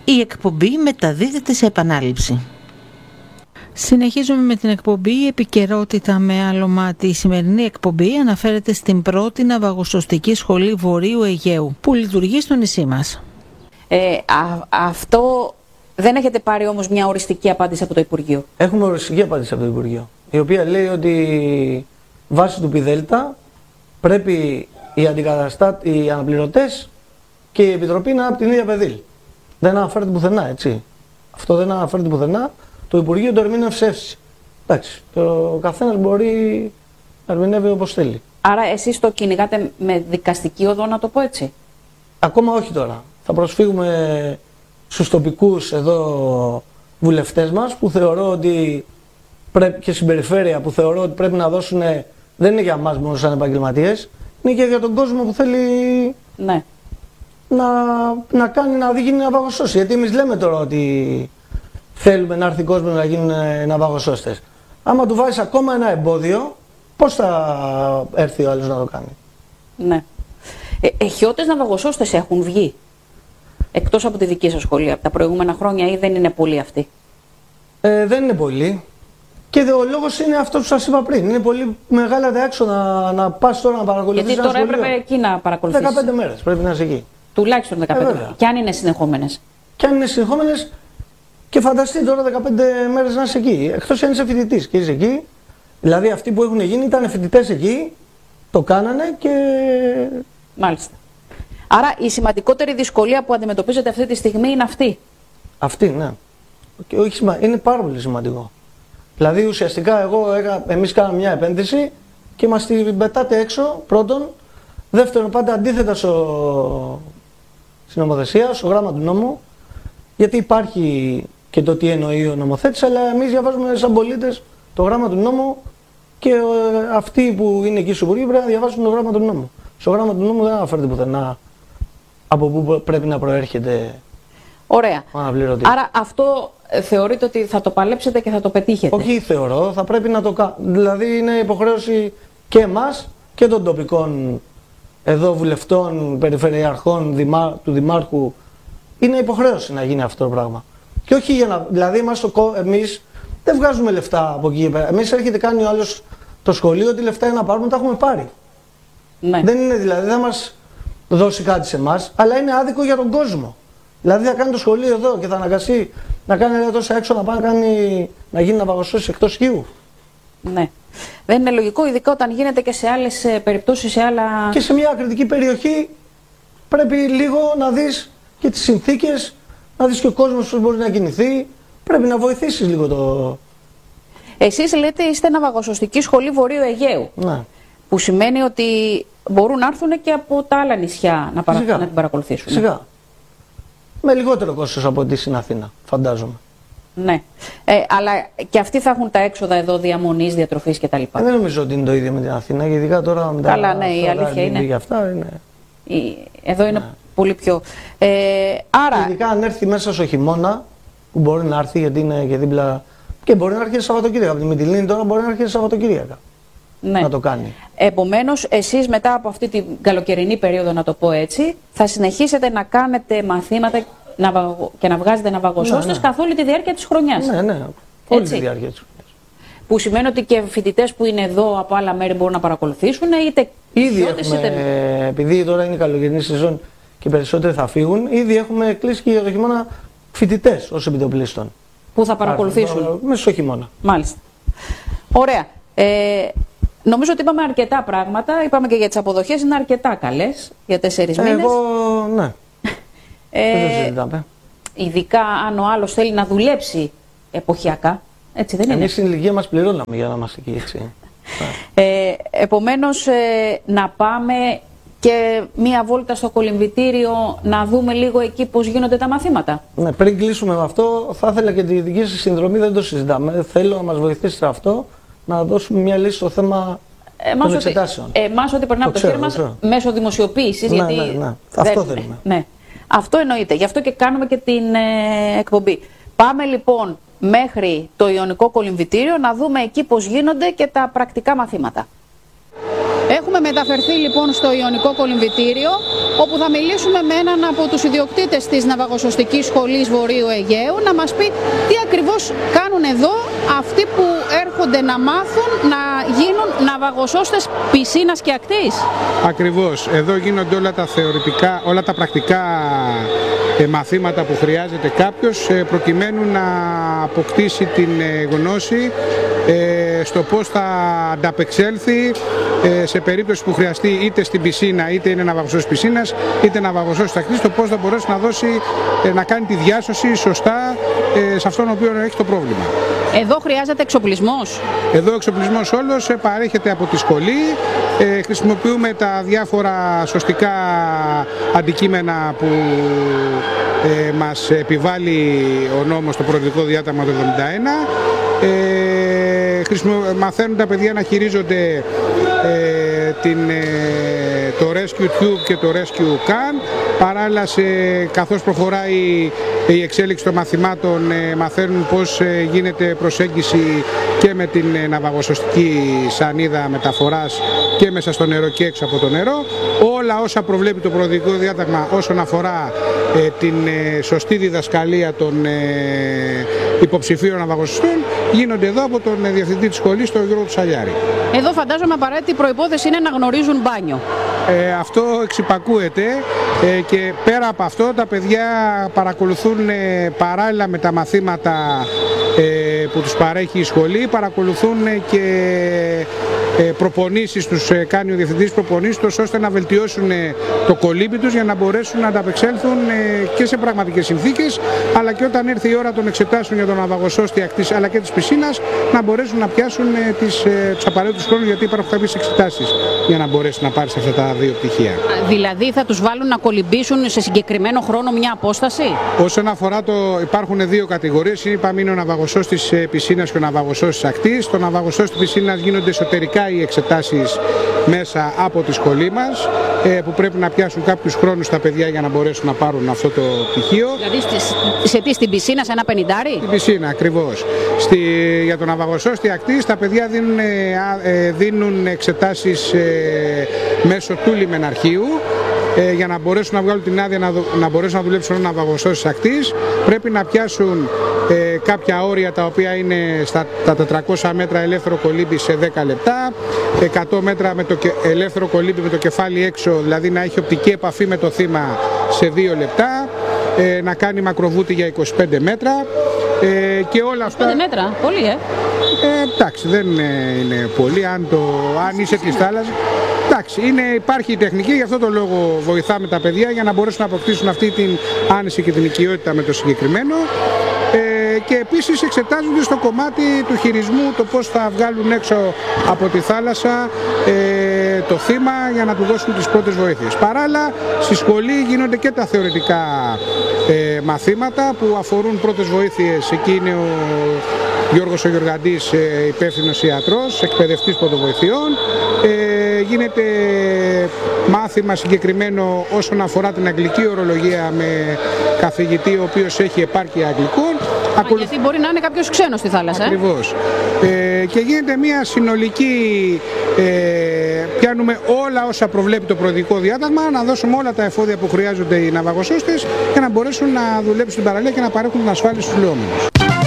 Η εκπομπή μεταδίδεται σε επανάληψη. Συνεχίζουμε με την εκπομπή «Επικαιρότητα με άλλο μάτι». Η σημερινή εκπομπή αναφέρεται στην πρώτη ναυαγοσωστική σχολή Βορείου Αιγαίου που λειτουργεί στο νησί μας. Αυτό δεν έχετε πάρει όμως μια οριστική απάντηση από το Υπουργείο? Έχουμε οριστική απάντηση από το Υπουργείο, η οποία λέει ότι βάσει του ΠΔ πρέπει οι αναπληρωτές και η Επιτροπή να είναι από την ίδια πεδίλ. Δεν αναφέρεται πουθενά, έτσι. Αυτό δεν αναφέρεται πουθενά. Το Υπουργείο το ερμήνευσε εύση. Εντάξει, ο καθένας μπορεί να ερμηνεύει όπως θέλει. Άρα εσείς το κυνηγάτε με δικαστική οδό, να το πω έτσι? Ακόμα όχι τώρα. Θα προσφύγουμε στους τοπικούς εδώ βουλευτές μας που θεωρώ ότι πρέπει, και στην περιφέρεια που θεωρώ ότι πρέπει να δώσουν, δεν είναι για μας μόνο σαν επαγγελματίες, είναι και για τον κόσμο που θέλει ναι. να γίνει ναυαγοσώση. Γιατί εμείς λέμε τώρα ότι θέλουμε να έρθει κόσμο να γίνουν ναυαγοσώστες. Άμα του βάζεις ακόμα ένα εμπόδιο, πώς θα έρθει ο άλλος να το κάνει? Ναι. Εχιώτες ναυαγοσώστες έχουν βγει, εκτός από τη δική σας σχολή, από τα προηγούμενα χρόνια, ή δεν είναι πολλοί αυτοί? Δεν είναι πολλοί. Και ο λόγος είναι αυτό που σας είπα πριν. Είναι πολύ μεγάλα τα έξοδα να πας τώρα να παρακολουθήσεις. Γιατί τώρα έπρεπε εκεί να παρακολουθήσεις. 15 μέρες πρέπει να είσαι εκεί. Τουλάχιστον 15 μέρες. Και αν είναι συνεχόμενες. Και αν είναι συνεχόμενες, και φανταστείτε τώρα 15 μέρες να είσαι εκεί. Εκτός αν είσαι φοιτητής και είσαι εκεί. Δηλαδή αυτοί που έχουν γίνει ήταν φοιτητές εκεί, το κάνανε και. Μάλιστα. Άρα η σημαντικότερη δυσκολία που αντιμετωπίζετε αυτή τη στιγμή είναι αυτή. Αυτή, ναι. Και όχι, είναι πάρα πολύ σημαντικό. Δηλαδή ουσιαστικά εμείς κάναμε μια επένδυση και μας την πετάτε έξω πρώτον. Δεύτερον, πάντα αντίθετα στην νομοθεσία, στο γράμμα του νόμου. Γιατί υπάρχει και το τι εννοεί ο νομοθέτης, αλλά εμείς διαβάζουμε σαν πολίτες το γράμμα του νόμου και αυτοί που είναι εκεί στο Υπουργείο πρέπει να διαβάσουν το γράμμα του νόμου. Στο γράμμα του νόμου δεν αναφέρεται πουθενά από πού πρέπει να προέρχεται. Ωραία. Ο αναπληρωτής. Άρα αυτό θεωρείτε ότι θα το παλέψετε και θα το πετύχετε? Όχι, θεωρώ, θα πρέπει να το κάνουμε. Δηλαδή είναι υποχρέωση και εμάς και των τοπικών εδώ βουλευτών, περιφερειαρχών, του Δημάρχου. Είναι υποχρέωση να γίνει αυτό το πράγμα. Και όχι για να. Δηλαδή, εμείς δεν βγάζουμε λεφτά από εκεί και πέρα. Εμείς έρχεται κάνει ο άλλος το σχολείο, ότι λεφτά για να πάρουμε τα έχουμε πάρει. Ναι. Δεν είναι δηλαδή, δεν μας δώσει κάτι σε εμάς, αλλά είναι άδικο για τον κόσμο. Δηλαδή θα κάνει το σχολείο εδώ και θα αναγκαστεί να κάνει τόσα έξω να πάει να γίνει ναυαγοσώστης εκτός χείου. Ναι. Δεν είναι λογικό, ειδικά όταν γίνεται και σε άλλες περιπτώσεις, σε άλλα. Και σε μια ακριτική περιοχή πρέπει λίγο να δεις και τις συνθήκες, να δεις και ο κόσμος πώς μπορεί να κινηθεί. Πρέπει να βοηθήσεις λίγο το. Εσείς λέτε είστε ναυαγοσωστική σχολή Βορείου Αιγαίου. Ναι. Που σημαίνει ότι μπορούν να έρθουν και από τα άλλα νησιά να την παρακολουθήσουν. Σιγά. Με λιγότερο κόστος από ό,τι στην Αθήνα, φαντάζομαι. Ναι. Αλλά και αυτοί θα έχουν τα έξοδα εδώ διαμονής, διατροφής κτλ. Δεν νομίζω ότι είναι το ίδιο με την Αθήνα, γιατί ειδικά τώρα με τα. Καλά, ναι, η αλήθεια είναι. Για αυτά είναι. Εδώ είναι πολύ πιο. Άρα. Ειδικά αν έρθει μέσα στο χειμώνα, που μπορεί να έρθει γιατί είναι και δίπλα. Και μπορεί να έρχεται Σαββατοκύριακα. Από τη Μυτιλήνη τώρα μπορεί να έρχεται Σαββατοκύριακα. Ναι. Να το κάνει. Επομένως, εσείς μετά από αυτή την καλοκαιρινή περίοδο, να το πω έτσι, θα συνεχίσετε να κάνετε μαθήματα και να βγάζετε ναυαγοσώστες καθ' όλη τη διάρκεια της χρονιάς. Ναι, ναι. Όλη τη διάρκεια της χρονιάς. Που σημαίνει ότι και φοιτητές που είναι εδώ από άλλα μέρη μπορούν να παρακολουθήσουν, είτε ήδη έχουμε, επειδή τώρα είναι η καλοκαιρινή σεζόν και περισσότεροι θα φύγουν, ήδη έχουμε κλείσει και για το χειμώνα φοιτητές ως επιτοπλίστων. Που θα παρακολουθήσουν. Μέσα στο χειμώνα. Μάλιστα. Ωραία. Νομίζω ότι είπαμε αρκετά πράγματα. Είπαμε και για τις αποδοχές, είναι αρκετά καλές για 4 μήνες. Εγώ, ναι. Δεν το συζητάμε. Ειδικά αν ο άλλος θέλει να δουλέψει εποχιακά. Έτσι δεν είναι? Εμείς στην ηλικία μας πληρώναμε για να είμαστε εκεί, έτσι. Επομένως, να πάμε και μία βόλτα στο κολυμβητήριο να δούμε λίγο εκεί πώς γίνονται τα μαθήματα. Ναι, πριν κλείσουμε με αυτό, θα ήθελα και τη δική σας συνδρομή, δεν το συζητάμε. Θέλω να μας βοηθήσετε αυτό, να δώσουμε μια λύση στο θέμα των εξετάσεων. Εμάς ό,τι περνά από το χέρι μας μέσω δημοσιοποίησης. Ναι, γιατί ναι. Αυτό θέλουμε. Ναι. Αυτό εννοείται. Γι' αυτό και κάνουμε και την εκπομπή. Πάμε λοιπόν μέχρι το Ιωνικό Κολυμβητήριο να δούμε εκεί πώς γίνονται και τα πρακτικά μαθήματα. Έχουμε μεταφερθεί λοιπόν στο Ιωνικό Κολυμβητήριο, όπου θα μιλήσουμε με έναν από τους ιδιοκτήτες της Ναυαγοσωστικής Σχολής Βορείου Αιγαίου να μας πει τι ακριβώς κάνουν εδώ αυτοί που έρχονται να μάθουν να γίνουν ναυαγοσώστες πισίνας και ακτής. Ακριβώς. Εδώ γίνονται όλα τα θεωρητικά, όλα τα πρακτικά μαθήματα που χρειάζεται κάποιος προκειμένου να αποκτήσει την γνώση στο πώς θα ανταπεξέλθει σε περίπτωση που χρειαστεί είτε στην πισίνα, είτε είναι ναυαγοσώστης πισίνας, είτε ναυαγοσώστης ακτής, το πώς θα μπορέσει να δώσει, να κάνει τη διάσωση σωστά σε αυτόν ο οποίος έχει το πρόβλημα. Εδώ χρειάζεται εξοπλισμός. Εδώ ο εξοπλισμός όλος παρέχεται από τη σχολή. Χρησιμοποιούμε τα διάφορα σωστικά αντικείμενα που μας επιβάλλει ο νόμος, το προεδρικό διάταγμα του 1971. Μαθαίνουν τα παιδιά να χειρίζονται το Rescue Tube και το Rescue Can. Παράλληλα, καθώς προχωράει η εξέλιξη των μαθημάτων, μαθαίνουν πώς γίνεται προσέγγιση και με την ναυαγοσωστική σανίδα μεταφοράς και μέσα στο νερό και έξω από το νερό. Όλα όσα προβλέπει το προοδικό διάταγμα όσον αφορά την σωστή διδασκαλία των υποψηφίων ναυαγοσωστών γίνονται εδώ από τον διευθυντή της σχολής, τον Γιώργο Τσαλιάρη. Εδώ φαντάζομαι απαραίτητη προϋπόθεση είναι να γνωρίζουν μπάνιο. Αυτό εξυπακούεται και πέρα από αυτό τα παιδιά παρακολουθούν παράλληλα με τα μαθήματα που τους παρέχει η σχολή, παρακολουθούν και προπονήσεις τους κάνει ο διευθυντής προπονήσεις τους ώστε να βελτιώσουν το κολύμπι τους για να μπορέσουν να ανταπεξέλθουν και σε πραγματικές συνθήκες, αλλά και όταν έρθει η ώρα των εξετάσεων για τον ναυαγοσώστη ακτής αλλά και της πισίνας να μπορέσουν να πιάσουν τους απαραίτητους χρόνους, γιατί υπάρχουν κάποιες εξετάσεις για να μπορέσει να πάρει σε αυτά τα δύο πτυχία. Δηλαδή θα τους βάλουν να κολυμπήσουν σε συγκεκριμένο χρόνο μια απόσταση? Όσον αφορά υπάρχουν δύο κατηγορίες. Είπαμε είναι ο ναυαγοσώστης πισίνας και ο ναυαγοσώστης ακτής. Στο ναυαγοσώστη πισίνας γίνονται εσωτερικά οι εξετάσεις μέσα από τη σχολή μας, που πρέπει να πιάσουν κάποιους χρόνους στα παιδιά για να μπορέσουν να πάρουν αυτό το πτυχίο. Δηλαδή στην πισίνα, σε ένα πενηντάρι? Στην πισίνα, ακριβώς. Για τον ναυαγοσώστη ακτής τα παιδιά δίνουν εξετάσεις μέσω του λιμεναρχείου. Για να μπορέσουν να βγάλουν την άδεια να μπορέσουν να δουλέψουν ένα ναυαγοσώστης ακτής, πρέπει να πιάσουν κάποια όρια τα οποία είναι τα 400 μέτρα ελεύθερο κολύμπι σε 10 λεπτά, 100 μέτρα με το ελεύθερο κολύμπι με το κεφάλι έξω, δηλαδή να έχει οπτική επαφή με το θύμα σε 2 λεπτά, να κάνει μακροβούτι για 25 μέτρα και όλα αυτά. 25 μέτρα, πολύ εντάξει, δεν είναι πολύ αν είσαι της θάλασσας. Εντάξει, υπάρχει η τεχνική, γι' αυτό το λόγο βοηθάμε τα παιδιά για να μπορέσουν να αποκτήσουν αυτή την άνεση και την οικειότητα με το συγκεκριμένο. Και επίσης εξετάζονται στο κομμάτι του χειρισμού το πώς θα βγάλουν έξω από τη θάλασσα το θύμα για να του δώσουν τις πρώτες βοήθειες. Παράλληλα, στη σχολή γίνονται και τα θεωρητικά μαθήματα που αφορούν πρώτες βοήθειες. Εκεί είναι ο Γιώργος ο Γιωργαντής, υπεύθυνος ιατρός, εκπαιδευτής πρωτοβοηθειών. Γίνεται μάθημα συγκεκριμένο όσον αφορά την αγγλική ορολογία με καθηγητή ο οποίος έχει επάρκεια αγγλικών. Γιατί μπορεί να είναι κάποιος ξένος στη θάλασσα. Ακριβώς. Και γίνεται μια συνολική, πιάνουμε όλα όσα προβλέπει το προεδρικό διάταγμα, να δώσουμε όλα τα εφόδια που χρειάζονται οι ναυαγοσώστες για να μπορέσουν να δουλέψουν στην παραλία και να παρέχουν την ασφάλεια στους λεόμενους.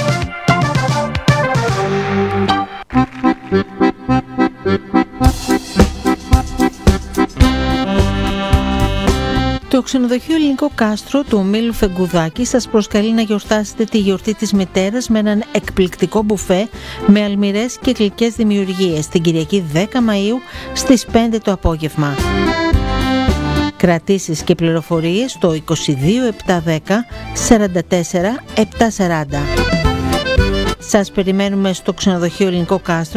Το ξενοδοχείο Ελληνικό Κάστρο του ομίλου Φεγγουδάκη σας προσκαλεί να γιορτάσετε τη γιορτή της μητέρας με έναν εκπληκτικό μπουφέ με αλμυρές και γλυκές δημιουργίες την Κυριακή 10 Μαΐου στις 5 το απόγευμα. Κρατήσεις και πληροφορίες στο 22 710 44 740. Σας περιμένουμε στο ξενοδοχείο Ελληνικό Κάστρο